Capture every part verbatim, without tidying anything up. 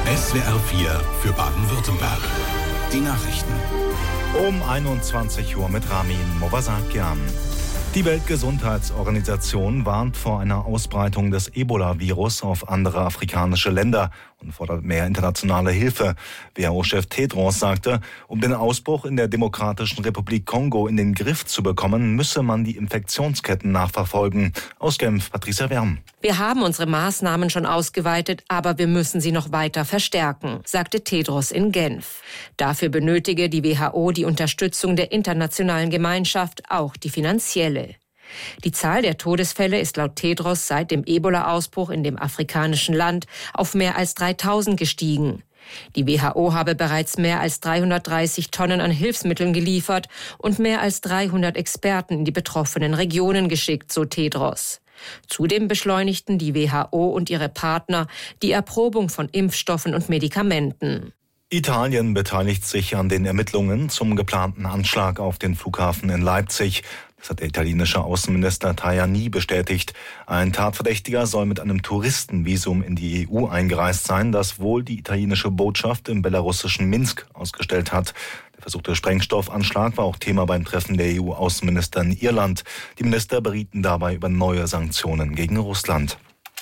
S W R vier für Baden-Württemberg. Die Nachrichten. Um einundzwanzig Uhr mit Ramin Movasakian. Die Weltgesundheitsorganisation warnt vor einer Ausbreitung des Ebola-Virus auf andere afrikanische Länder und fordert mehr internationale Hilfe. W H O-Chef Tedros sagte, um den Ausbruch in der Demokratischen Republik Kongo in den Griff zu bekommen, müsse man die Infektionsketten nachverfolgen. Aus Genf, Patricia Werm. Wir haben unsere Maßnahmen schon ausgeweitet, aber wir müssen sie noch weiter verstärken, sagte Tedros in Genf. Dafür benötige die W H O die Unterstützung der internationalen Gemeinschaft, auch die finanzielle. Die Zahl der Todesfälle ist laut Tedros seit dem Ebola-Ausbruch in dem afrikanischen Land auf mehr als dreitausend gestiegen. Die W H O habe bereits mehr als dreihundertdreißig Tonnen an Hilfsmitteln geliefert und mehr als dreihundert Experten in die betroffenen Regionen geschickt, so Tedros. Zudem beschleunigten die W H O und ihre Partner die Erprobung von Impfstoffen und Medikamenten. Italien beteiligt sich an den Ermittlungen zum geplanten Anschlag auf den Flughafen in Leipzig. Das hat der italienische Außenminister Tajani bestätigt. Ein Tatverdächtiger soll mit einem Touristenvisum in die E U eingereist sein, das wohl die italienische Botschaft im belarussischen Minsk ausgestellt hat. Der versuchte Sprengstoffanschlag war auch Thema beim Treffen der E U-Außenminister in Irland. Die Minister berieten dabei über neue Sanktionen gegen Russland.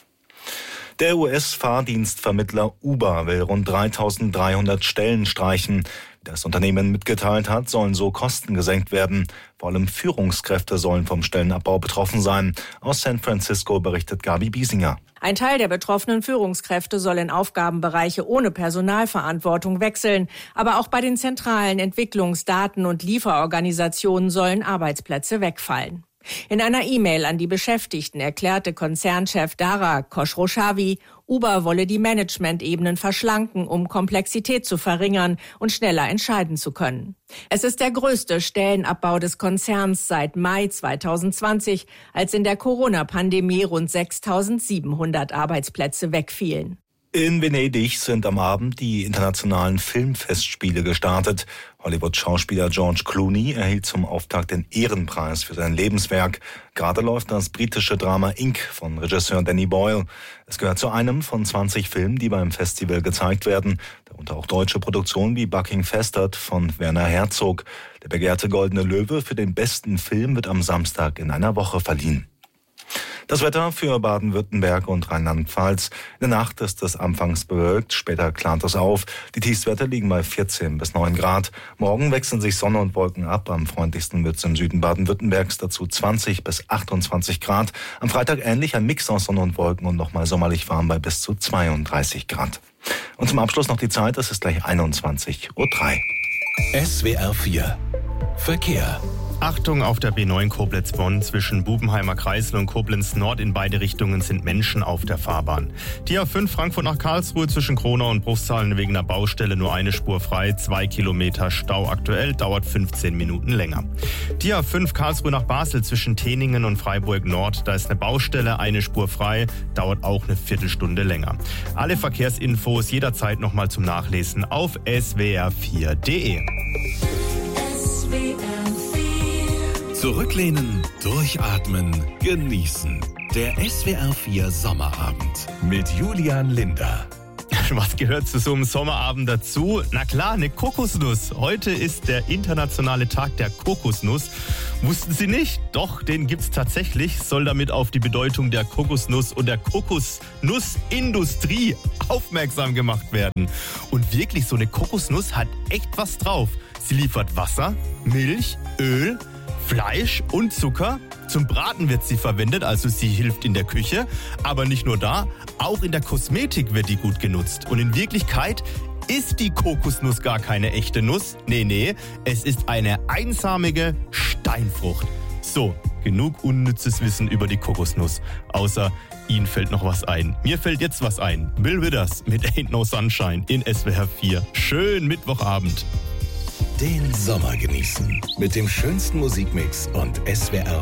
Der U S-Fahrdienstvermittler Uber will rund dreitausenddreihundert Stellen streichen. Wie das Unternehmen mitgeteilt hat, sollen so Kosten gesenkt werden. Vor allem Führungskräfte sollen vom Stellenabbau betroffen sein. Aus San Francisco berichtet Gabi Biesinger. Ein Teil der betroffenen Führungskräfte soll in Aufgabenbereiche ohne Personalverantwortung wechseln. Aber auch bei den zentralen Entwicklungs-, Daten- und Lieferorganisationen sollen Arbeitsplätze wegfallen. In einer E-Mail an die Beschäftigten erklärte Konzernchef Dara Khosrowshahi, Uber wolle die Management-Ebenen verschlanken, um Komplexität zu verringern und schneller entscheiden zu können. Es ist der größte Stellenabbau des Konzerns seit Mai zweitausendzwanzig, als in der Corona-Pandemie rund sechstausendsiebenhundert Arbeitsplätze wegfielen. In Venedig sind am Abend die internationalen Filmfestspiele gestartet. Hollywood-Schauspieler George Clooney erhielt zum Auftakt den Ehrenpreis für sein Lebenswerk. Gerade läuft das britische Drama Ink von Regisseur Danny Boyle. Es gehört zu einem von zwanzig Filmen, die beim Festival gezeigt werden. Darunter auch deutsche Produktionen wie Bucking Festert von Werner Herzog. Der begehrte Goldene Löwe für den besten Film wird am Samstag in einer Woche verliehen. Das Wetter für Baden-Württemberg und Rheinland-Pfalz. In der Nacht ist es anfangs bewölkt, später klart es auf. Die Tiefstwerte liegen bei vierzehn bis neun Grad. Morgen wechseln sich Sonne und Wolken ab. Am freundlichsten wird es im Süden Baden-Württembergs, dazu zwanzig bis achtundzwanzig Grad. Am Freitag ähnlich ein Mix aus Sonne und Wolken und nochmal sommerlich warm bei bis zu zweiunddreißig Grad. Und zum Abschluss noch die Zeit, es ist gleich einundzwanzig Uhr drei. S W R vier Verkehr. Achtung, auf der B neun Koblenz-Bonn zwischen Bubenheimer Kreisel und Koblenz Nord in beide Richtungen sind Menschen auf der Fahrbahn. Die A fünf Frankfurt nach Karlsruhe zwischen Kronau und Bruchsal wegen einer Baustelle nur eine Spur frei, zwei Kilometer Stau aktuell, dauert fünfzehn Minuten länger. Die A fünf Karlsruhe nach Basel zwischen Teningen und Freiburg Nord, da ist eine Baustelle, eine Spur frei, dauert auch eine Viertelstunde länger. Alle Verkehrsinfos jederzeit nochmal zum Nachlesen auf s w r vier punkt d e. Zurücklehnen, durchatmen, genießen. Der S W R vier Sommerabend mit Julian Linder. Was gehört zu so einem Sommerabend dazu? Na klar, eine Kokosnuss. Heute ist der internationale Tag der Kokosnuss. Wussten Sie nicht? Doch, den gibt's tatsächlich. Soll damit auf die Bedeutung der Kokosnuss und der Kokosnussindustrie aufmerksam gemacht werden. Und wirklich, so eine Kokosnuss hat echt was drauf. Sie liefert Wasser, Milch, Öl, Fleisch und Zucker. Zum Braten wird sie verwendet, also sie hilft in der Küche. Aber nicht nur da, auch in der Kosmetik wird die gut genutzt. Und in Wirklichkeit ist die Kokosnuss gar keine echte Nuss. Nee, nee, es ist eine einsamige Steinfrucht. So, genug unnützes Wissen über die Kokosnuss. Außer Ihnen fällt noch was ein. Mir fällt jetzt was ein. Bill Withers mit Ain't No Sunshine in S W R vier. Schönen Mittwochabend. Den Sommer genießen mit dem schönsten Musikmix und S W R